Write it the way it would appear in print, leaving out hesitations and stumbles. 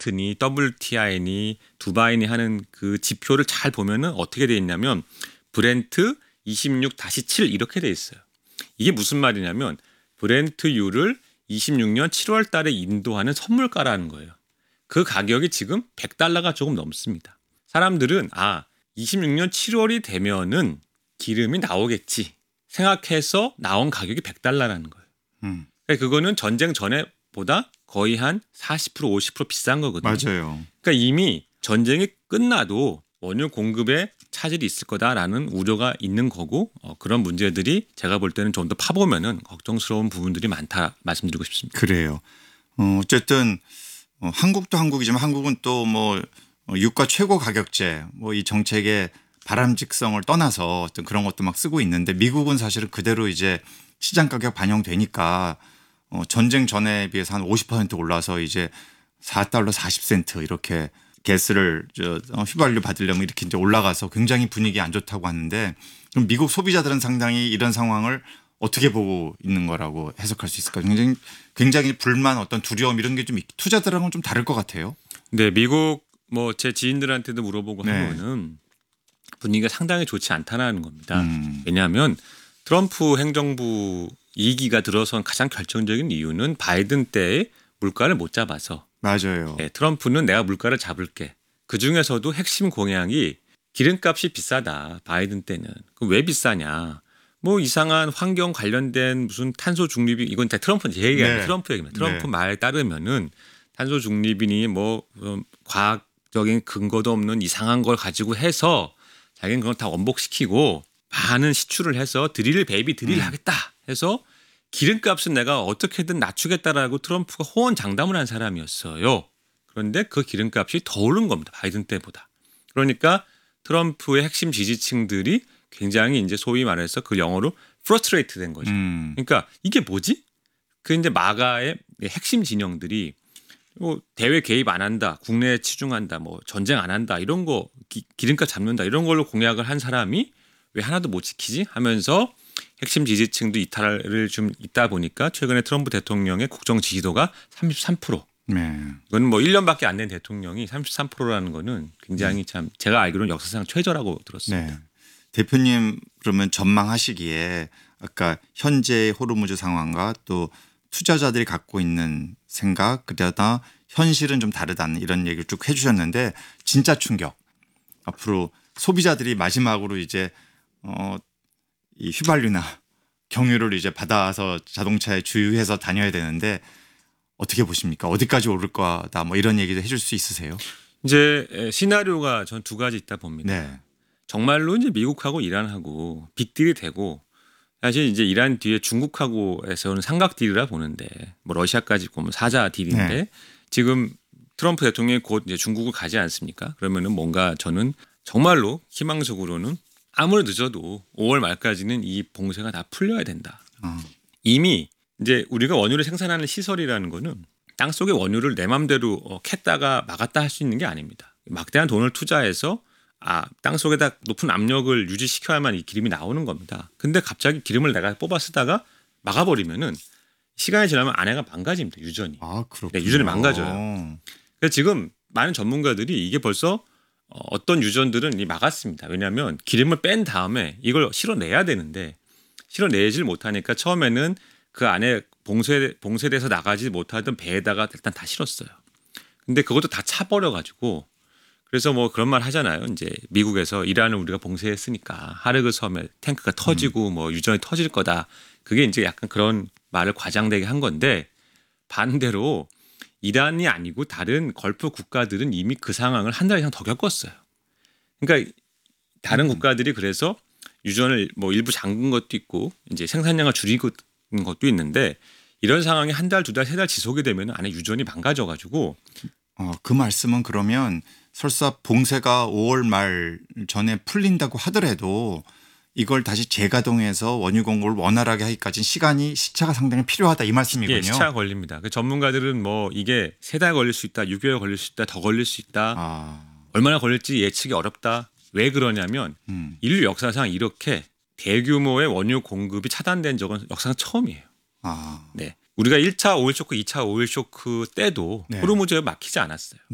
브렌트니 WTI니 두바이니 하는 그 지표를 잘 보면은 어떻게 돼 있냐면 브렌트 26-7 이렇게 돼 있어요. 이게 무슨 말이냐면 브렌트유를 26년 7월 달에 인도하는 선물가라는 거예요. 그 가격이 지금 $100가 조금 넘습니다. 사람들은 26년 7월이 되면은 기름이 나오겠지 생각해서 나온 가격이 $100라는 거예요. 그러니까 그거는 전쟁 전에보다 거의 한 40% 50% 비싼 거거든요. 맞아요. 그러니까 이미 전쟁이 끝나도 원유 공급에 차질이 있을 거다라는 우려가 있는 거고 그런 문제들이 제가 볼 때는 좀 더 파보면은 걱정스러운 부분들이 많다 말씀드리고 싶습니다. 그래요. 어쨌든 한국도 한국이지만 한국은 또 뭐 유가 최고 가격제 뭐 이 정책의 바람직성을 떠나서 어떤 그런 것도 막 쓰고 있는데 미국은 사실은 그대로 이제 시장 가격 반영되니까 전쟁 전에 비해서 한 50% 올라서 이제 $4 40센트 이렇게 가스를 휘발유 받으려면 이렇게 이제 올라가서 굉장히 분위기 안 좋다고 하는데 그럼 미국 소비자들은 상당히 이런 상황을 어떻게 보고 있는 거라고 해석할 수 있을까요? 굉장히 불만 어떤 두려움 이런 게 좀 투자들하고는 좀 다를 것 같아요. 네, 미국 뭐 제 지인들한테도 물어보고 네. 하면은 분위기가 상당히 좋지 않다는 겁니다. 왜냐하면 트럼프 행정부 2기가 들어선 가장 결정적인 이유는 바이든 때의 물가를 못 잡아서 맞아요. 네, 트럼프는 내가 물가를 잡을게. 그중에서도 핵심 공약이 기름값이 비싸다. 바이든 때는. 그럼 왜 비싸냐. 뭐 이상한 환경 관련된 무슨 탄소 중립이 이건 다 트럼프 얘기가 아니라 트럼프 얘기입니다. 트럼프 말에 따르면은 탄소 중립이니 뭐 과학적인 근거도 없는 이상한 걸 가지고 해서 자기는 그걸 다 원복시키고 많은 시추를 해서 드릴 하겠다 해서 기름값은 내가 어떻게든 낮추겠다라고 트럼프가 호언장담을 한 사람이었어요. 그런데 그 기름값이 더 오른 겁니다. 바이든 때보다. 그러니까 트럼프의 핵심 지지층들이 굉장히 이제 소위 말해서 그 영어로 frustrated 된 거죠. 그러니까 이게 뭐지? 그 이제 마가의 핵심 진영들이 뭐 대외 개입 안 한다, 국내에 치중한다, 뭐 전쟁 안 한다 이런 거 기름값 잡는다 이런 걸로 공약을 한 사람이 왜 하나도 못 지키지? 하면서 핵심 지지층도 이탈을 좀 있다 보니까 최근에 트럼프 대통령의 국정 지지도가 33%. 네. 이건 뭐 1년밖에 안 된 대통령이 33%라는 거는 굉장히 참 제가 알기로는 역사상 최저라고 들었습니다. 네. 대표님 그러면 전망하시기에 아까 현재의 호르무즈 상황과 또 투자자들이 갖고 있는 생각 그러다 현실은 좀 다르다는 이런 얘기를 쭉 해주셨는데 진짜 충격. 앞으로 소비자들이 마지막으로 이제 이 휘발유나 경유를 이제 받아서 자동차에 주유해서 다녀야 되는데 어떻게 보십니까? 어디까지 오를 거다 뭐 이런 얘기도 해줄 수 있으세요? 이제 시나리오가 전 두 가지 있다 봅니다. 네. 정말로 이제 미국하고 이란하고 빅딜이 되고 사실 이제 이란 뒤에 중국하고에서는 삼각딜이라 보는데 뭐 러시아까지 보면 사자 딜인데 네. 지금 트럼프 대통령이 곧 이제 중국을 가지 않습니까? 그러면은 뭔가 저는 정말로 희망적으로는 아무리 늦어도 5월 말까지는 이 봉쇄가 다 풀려야 된다. 이미 이제 우리가 원유를 생산하는 시설이라는 거는 땅 속의 원유를 내 맘대로 캤다가 막았다 할 수 있는 게 아닙니다. 막대한 돈을 투자해서 땅 속에다 높은 압력을 유지시켜야만 이 기름이 나오는 겁니다. 근데 갑자기 기름을 내가 뽑아 쓰다가 막아버리면은 시간이 지나면 안에가 망가집니다. 유전이. 그렇군요. 네, 유전이 망가져요. 그래서 지금 많은 전문가들이 이게 벌써 어떤 유전들은 막았습니다. 왜냐하면 기름을 뺀 다음에 이걸 실어내야 되는데 실어내질 못하니까 처음에는 그 안에 봉쇄돼서 나가지 못하던 배에다가 일단 다 실었어요. 근데 그것도 다 차버려가지고 그래서 뭐 그런 말 하잖아요. 이제 미국에서 이란을 우리가 봉쇄했으니까 하르그 섬에 탱크가 터지고 뭐 유전이 터질 거다. 그게 이제 약간 그런 말을 과장되게 한 건데 반대로 이란이 아니고 다른 걸프 국가들은 이미 그 상황을 한 달 이상 더 겪었어요. 그러니까 다른 국가들이 그래서 유전을 뭐 일부 잠근 것도 있고 이제 생산량을 줄이고 있는 것도 있는데 이런 상황이 한 달, 두 달, 세 달 지속이 되면 안에 유전이 망가져가지고 그 말씀은 그러면 설사 봉쇄가 5월 말 전에 풀린다고 하더라도 이걸 다시 재가동해서 원유 공급을 원활하게 하기까지 시차가 상당히 필요하다 이 말씀이군요. 예, 시차가 걸립니다. 그 전문가들은 뭐 이게 3달 걸릴 수 있다, 6개월 걸릴 수 있다, 더 걸릴 수 있다. 얼마나 걸릴지 예측이 어렵다. 왜 그러냐면 인류 역사상 이렇게 대규모의 원유 공급이 차단된 적은 역사상 처음이에요. 네. 우리가 1차 오일 쇼크, 2차 오일 쇼크 때도 호르무즈에 막히지 않았어요.